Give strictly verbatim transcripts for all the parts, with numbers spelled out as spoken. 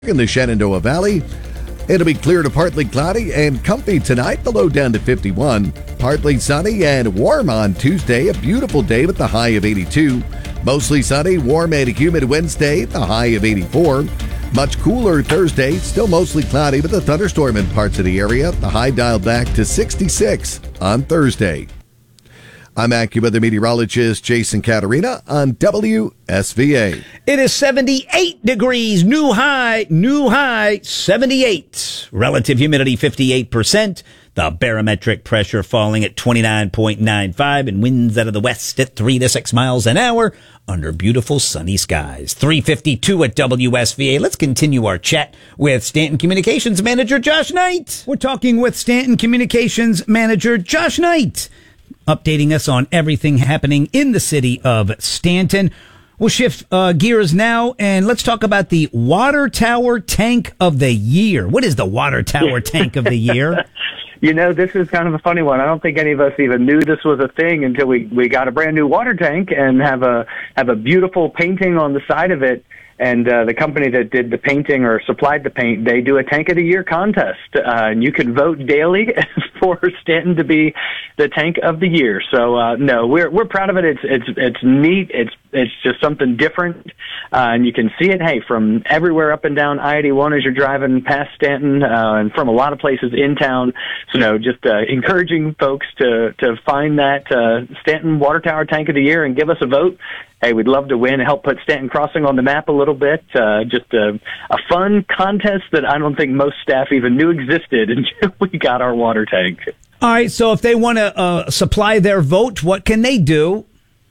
In the Shenandoah Valley, it'll be clear to partly cloudy and comfy tonight, the low down to fifty-one. Partly sunny and warm on Tuesday, a beautiful day with the high of eighty-two. Mostly sunny, warm and humid Wednesday, the high of eighty-four. Much cooler Thursday, still mostly cloudy with a thunderstorm in parts of the area. The high dialed back to sixty-six on Thursday. I'm AccuWeather meteorologist Jason Caterina on W S V A. It is seventy-eight degrees, new high, new high, seventy-eight. Relative humidity fifty-eight percent. The barometric pressure falling at twenty-nine point nine five and winds out of the west at three to six miles an hour under beautiful sunny skies. three fifty-two at W S V A. Let's continue our chat with Stanton Communications Manager Josh Knight. We're talking with Stanton Communications Manager Josh Knight, updating us on everything happening in the city of Stanton. We'll shift uh, gears now, and let's talk about the Water Tower Tank of the Year. What is the Water Tower Tank of the Year? You know, this is kind of a funny one. I don't think any of us even knew this was a thing until we, we got a brand new water tank and have a have a beautiful painting on the side of it. And uh, the company that did the painting or supplied the paint, they do a Tank of the Year contest. Uh, and you can vote daily for Stanton to be the Tank of the Year. So, uh, no, we're we're proud of it. It's it's it's neat. It's it's just something different. Uh, and you can see it, hey, from everywhere up and down I eighty-one as you're driving past Stanton, uh, and from a lot of places in town. So, no, just uh, encouraging folks to, to find that uh, Stanton Water Tower Tank of the Year and give us a vote. Hey, we'd love to win and help put Stanton Crossing on the map a little bit. Uh, just a, a fun contest that I don't think most staff even knew existed until we got our water tank. All right, so if they want to uh, supply their vote, what can they do?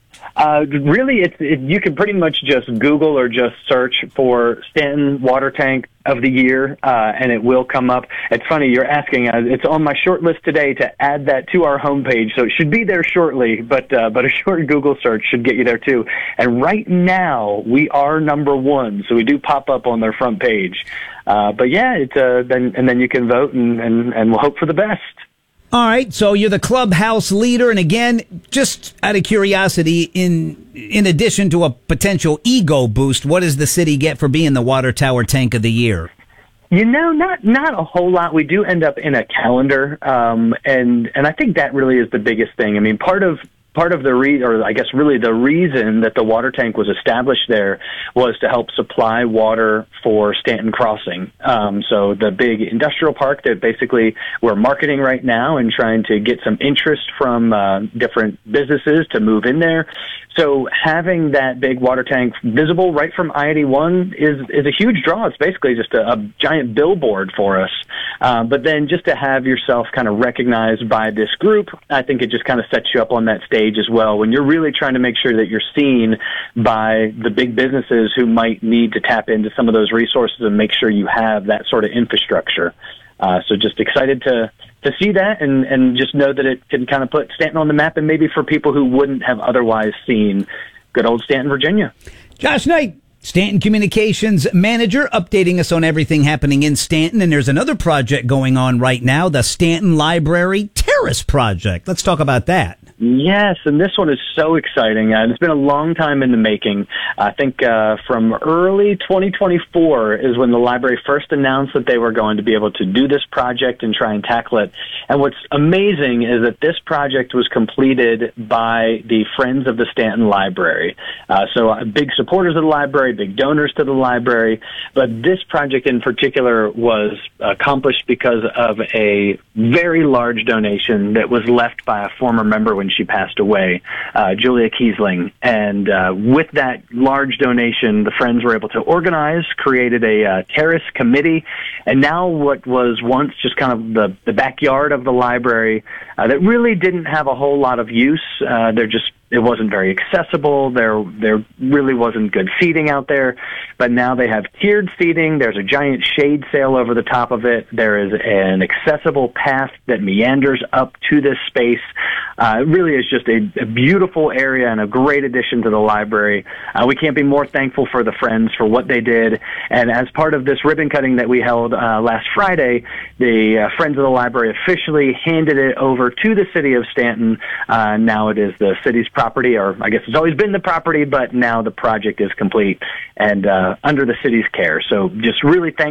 Uh, really, it's, it, you can pretty much just Google or just search for Stanton Water Tank of the Year, uh, and it will come up. It's funny, you're asking, uh, it's on my short list today to add that to our homepage, so it should be there shortly, but uh, but a short Google search should get you there too. And right now, we are number one, so we do pop up on their front page. Uh, but yeah, it's, uh, then, and then you can vote, and, and, and we'll hope for the best. All right, so you're the clubhouse leader, and again, just out of curiosity, in in addition to a potential ego boost, what does the city get for being the Water Tower Tank of the Year? You know, not not a whole lot. We do end up in a calendar, um, and and I think that really is the biggest thing. I mean, part of Part of the re- or I guess really the reason that the water tank was established there was to help supply water for Stanton Crossing. Um, so the big industrial park that basically we're marketing right now and trying to get some interest from uh, different businesses to move in there. So having that big water tank visible right from I eighty-one is is a huge draw. It's basically just a, a giant billboard for us. Uh, but then just to have yourself kind of recognized by this group, I think it just kind of sets you up on that stage as well, when you're really trying to make sure that you're seen by the big businesses who might need to tap into some of those resources and make sure you have that sort of infrastructure. Uh, so just excited to to see that and, and just know that it can kind of put Stanton on the map, and maybe for people who wouldn't have otherwise seen good old Stanton, Virginia. Josh Knight, Stanton Communications Manager, updating us on everything happening in Stanton. And there's another project going on right now, the Stanton Library Terrace Project. Let's talk about that. Yes, and this one is so exciting. Uh, it's been a long time in the making. I think uh, from early twenty twenty-four is when the library first announced that they were going to be able to do this project and try and tackle it. And what's amazing is that this project was completed by the Friends of the Stanton Library. Uh, so uh, big supporters of the library, big donors to the library. But this project in particular was accomplished because of a very large donation that was left by a former member when she passed away, uh, Julia Kiesling. And uh, with that large donation, the Friends were able to organize, created a uh, terrace committee, and now what was once just kind of the, the backyard of the library uh, that really didn't have a whole lot of use. Uh, they're just It wasn't very accessible. There, there really wasn't good seating out there. But now they have tiered seating. There's a giant shade sail over the top of it. There is an accessible path that meanders up to this space. uh, it really is just a, a beautiful area and a great addition to the library. Uh, we can't be more thankful for the Friends for what they did. And as part of this ribbon cutting that we held uh, last Friday, the uh, Friends of the Library officially handed it over to the city of Stanton. Uh, now it is the city's property, or I guess it's always been the property, but now the project is complete and uh, under the city's care. So just really thankful